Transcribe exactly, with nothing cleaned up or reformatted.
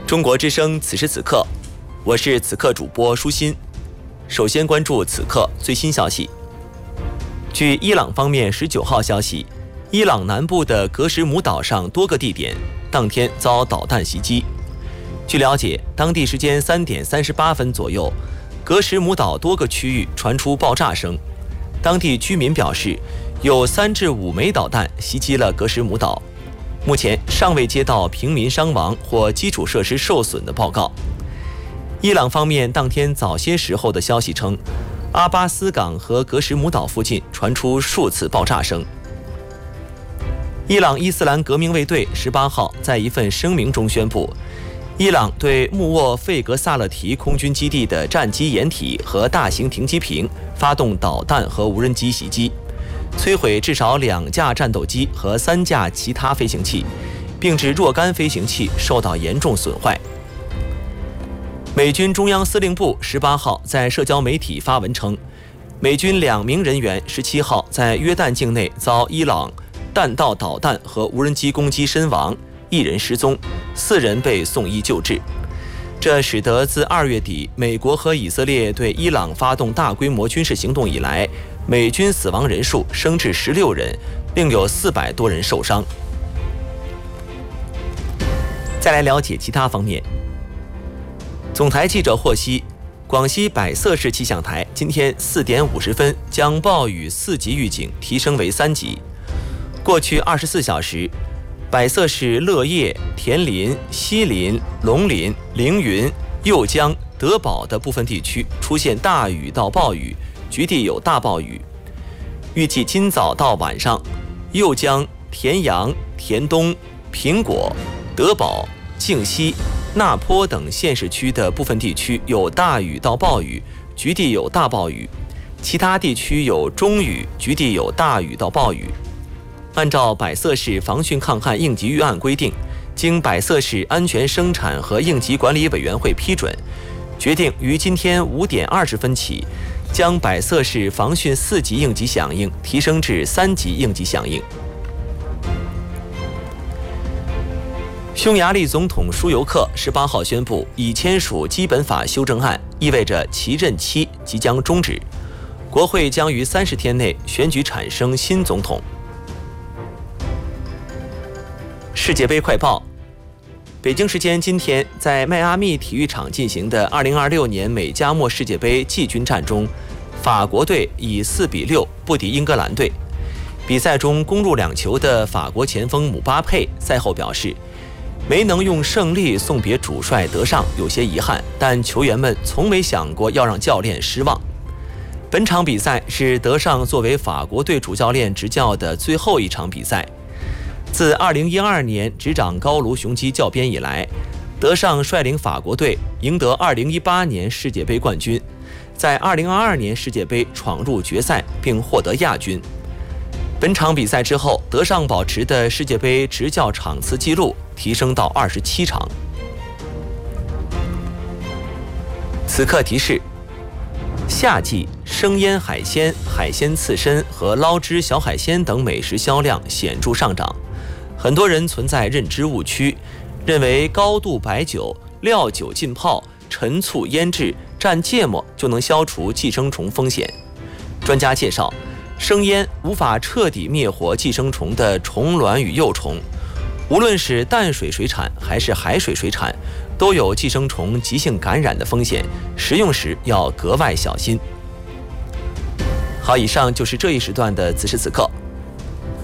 中国之声此时此刻，我是此刻主播舒心。首先关注此刻最新消息。据伊朗方面十九号消息，伊朗南部的格什姆岛上多个地点当天遭导弹袭击。据了解，当地时间三点三十八分左右，格什姆岛多个区域传出爆炸声。当地居民表示，有三至五枚导弹袭击了格什姆岛。目前尚未接到平民伤亡或基础设施受损的报告。伊朗方面当天早些时候的消息称，阿巴斯港和格什姆岛附近传出数次爆炸声。伊朗伊斯兰革命卫队十八号在一份声明中宣布，伊朗对穆沃费格萨勒提空军基地的战机掩体和大型停机坪发动导弹和无人机袭击，摧毁至少两架战斗机和三架其他飞行器，并致若干飞行器受到严重损坏。美军中央司令部十八号在社交媒体发文称，美军两名人员十七号在约旦境内遭伊朗弹道导弹和无人机攻击身亡，一人失踪，四人被送医救治。这使得自二月底美国和以色列对伊朗发动大规模军事行动以来，美军死亡人数升至十六人，另有四百多人受伤。再来了解其他方面。总台记者获悉，广西百色市气象台今天四点五十分将暴雨四级预警提升为三级。过去二十四小时，百色市乐业、田林、西林、龙林、凌云、右江、德保的部分地区出现大雨到暴雨，局地有大暴雨。预计今早到晚上，右江、田阳、田东、苹果、德保、靖西、纳坡等县市区的部分地区有大雨到暴雨，局地有大暴雨，其他地区有中雨，局地有大雨到暴雨。按照百色市防汛抗旱应急预案规定，经百色市安全生产和应急管理委员会批准，决定于今天五点二十分起，将百色市防汛四级应急响应提升至三级应急响应。匈牙利总统舒尤克十八号宣布，已签署基本法修正案，意味着其任期即将终止，国会将于三十天内选举产生新总统。世界杯快报。北京时间今天，在迈阿密体育场进行的二零二六年美加墨世界杯季军战中，法国队以四比六不敌英格兰队。比赛中攻入两球的法国前锋姆巴佩赛后表示，没能用胜利送别主帅德尚有些遗憾，但球员们从没想过要让教练失望。本场比赛是德尚作为法国队主教练执教的最后一场比赛。自二零一二年执掌高卢雄鸡教鞭以来，德尚率领法国队赢得二零一八年世界杯冠军，在二零二二年世界杯闯入决赛并获得亚军。本场比赛之后，德尚保持的世界杯执教场次纪录提升到二十七场。此刻提示：夏季生腌海鲜、海鲜刺身和捞汁小海鲜等美食销量显著上涨。很多人存在认知误区，认为高度白酒、料酒浸泡、陈醋腌制、蘸芥末就能消除寄生虫风险。专家介绍，生腌无法彻底灭活寄生虫的虫卵与幼虫，无论是淡水水产还是海水水产，都有寄生虫急性感染的风险，食用时要格外小心。好，以上就是这一时段的此时此刻，